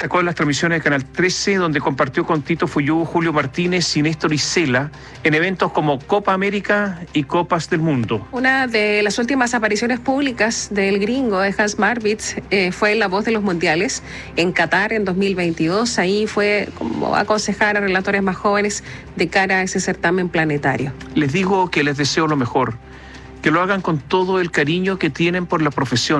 destacó en las transmisiones de Canal 13, donde compartió con Tito Fuyú, Julio Martínez y Néstor Isela en eventos como Copa América y Copas del Mundo. Una de las últimas apariciones públicas del gringo de Hans Marwitz fue en La Voz de los Mundiales en Qatar en 2022. Ahí fue como aconsejar a relatores más jóvenes de cara a ese certamen planetario. Les digo que les deseo lo mejor, que lo hagan con todo el cariño que tienen por la profesión.